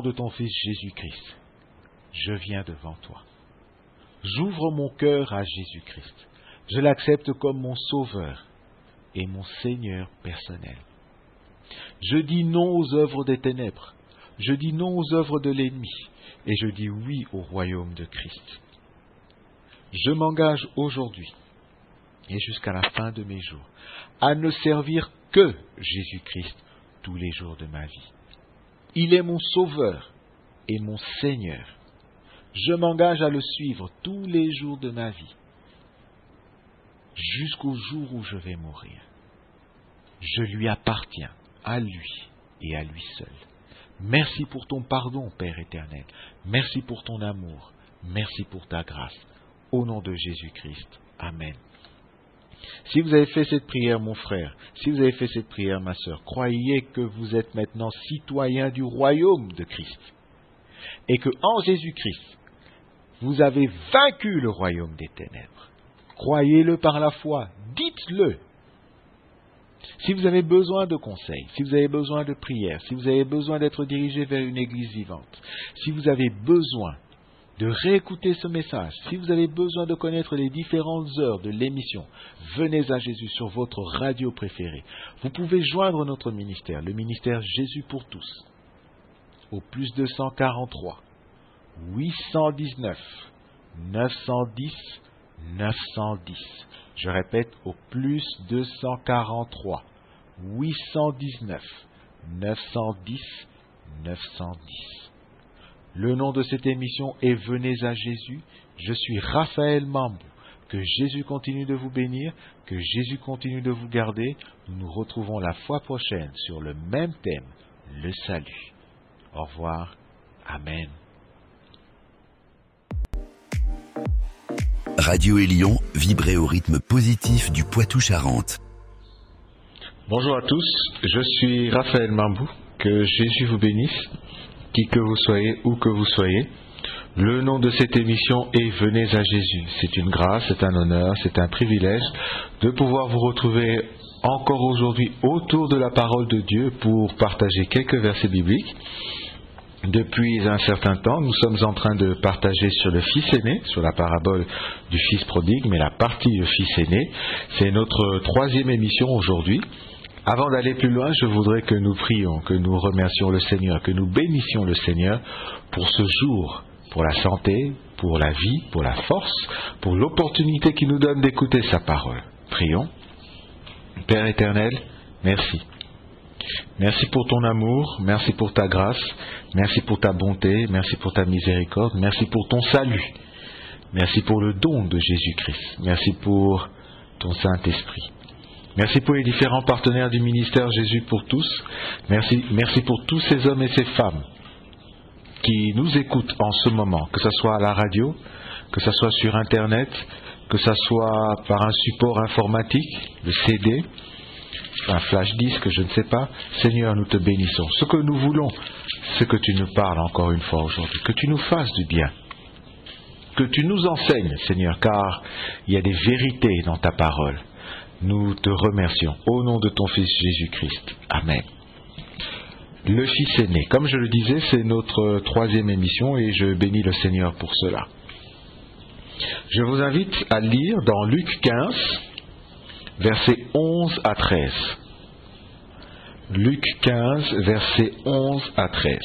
de ton Fils Jésus-Christ, je viens devant toi. J'ouvre mon cœur à Jésus-Christ. Je l'accepte comme mon Sauveur et mon Seigneur personnel. Je dis non aux œuvres des ténèbres. Je dis non aux œuvres de l'ennemi. Et je dis oui au royaume de Christ. Je m'engage aujourd'hui et jusqu'à la fin de mes jours à ne servir que Jésus-Christ tous les jours de ma vie. Il est mon Sauveur et mon Seigneur. Je m'engage à le suivre tous les jours de ma vie, jusqu'au jour où je vais mourir. Je lui appartiens, à lui et à lui seul. Merci pour ton pardon, Père éternel. Merci pour ton amour. Merci pour ta grâce. Au nom de Jésus-Christ. Amen. Si vous avez fait cette prière, mon frère, si vous avez fait cette prière, ma sœur, croyez que vous êtes maintenant citoyen du royaume de Christ. Et que en Jésus-Christ, vous avez vaincu le royaume des ténèbres. Croyez-le par la foi. Dites-le. Si vous avez besoin de conseils, si vous avez besoin de prières, si vous avez besoin d'être dirigé vers une église vivante, si vous avez besoin de réécouter ce message, si vous avez besoin de connaître les différentes heures de l'émission, venez à Jésus sur votre radio préférée. Vous pouvez joindre notre ministère, le ministère Jésus pour tous, au plus 243 819 910 910. Je répète, au plus 243 819 910 910. Le nom de cette émission est Venez à Jésus. Je suis Raphaël Mambou. Que Jésus continue de vous bénir, que Jésus continue de vous garder. Nous nous retrouvons la fois prochaine sur le même thème, le salut. Au revoir. Amen. Radio Élion, vibrez au rythme positif du Poitou-Charentes. Bonjour à tous, je suis Raphaël Mambou. Que Jésus vous bénisse, qui que vous soyez, où que vous soyez. Le nom de cette émission est Venez à Jésus. C'est une grâce, c'est un honneur, c'est un privilège de pouvoir vous retrouver encore aujourd'hui autour de la parole de Dieu pour partager quelques versets bibliques. Depuis un certain temps, nous sommes en train de partager sur le fils aîné, sur la parabole du fils prodigue, mais la partie du fils aîné, c'est notre troisième émission aujourd'hui. Avant d'aller plus loin, je voudrais que nous prions, que nous remercions le Seigneur, que nous bénissions le Seigneur pour ce jour, pour la santé, pour la vie, pour la force, pour l'opportunité qu'il nous donne d'écouter sa parole. Prions. Père éternel, merci. Merci pour ton amour, merci pour ta grâce, merci pour ta bonté, merci pour ta miséricorde, merci pour ton salut, merci pour le don de Jésus-Christ, merci pour ton Saint-Esprit. Merci pour les différents partenaires du ministère Jésus pour tous, merci pour tous ces hommes et ces femmes qui nous écoutent en ce moment, que ce soit à la radio, que ce soit sur Internet, que ce soit par un support informatique, le CD, un flash disque, je ne sais pas. Seigneur, nous te bénissons. Ce que nous voulons, c'est que tu nous parles encore une fois aujourd'hui, que tu nous fasses du bien, que tu nous enseignes, Seigneur, car il y a des vérités dans ta parole. Nous te remercions au nom de ton Fils Jésus-Christ. Amen. Le Fils aîné, comme je le disais, c'est notre troisième émission et je bénis le Seigneur pour cela. Je vous invite à lire dans Luc 15, versets 11 à 13. Luc 15, versets 11 à 13.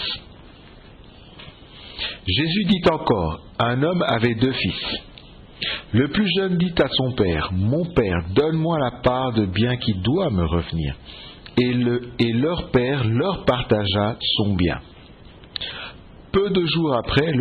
Jésus dit encore, un homme avait 2 fils. Le plus jeune dit à son père, mon père, donne-moi la part de bien qui doit me revenir. Et leur père leur partagea son bien. Peu de jours après,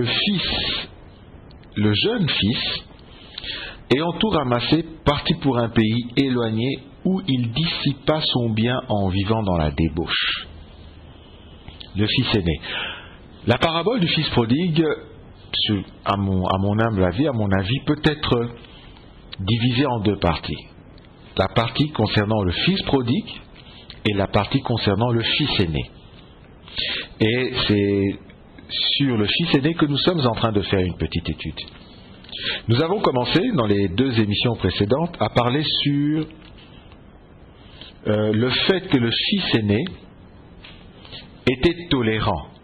le jeune fils, ayant tout ramassé, partit pour un pays éloigné où il dissipa son bien en vivant dans la débauche. Le fils aîné. La parabole du fils prodigue, à mon humble avis, à mon avis, peut être divisée en 2 parties. La partie concernant le fils prodigue et la partie concernant le fils aîné. Et c'est sur le fils aîné que nous sommes en train de faire une petite étude. Nous avons commencé, dans les 2 émissions précédentes, à parler sur le fait que le fils aîné était tolérant.